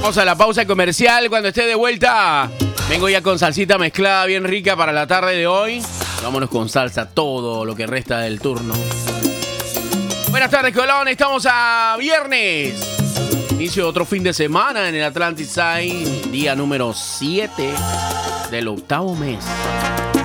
Vamos a la pausa comercial. Cuando esté de vuelta, vengo ya con salsita mezclada bien rica para la tarde de hoy. Vámonos con salsa todo lo que resta del turno. Buenas tardes, Colón. Estamos a viernes. Inicio de otro fin de semana en el Atlantic Side. Día número 7 del 8º mes.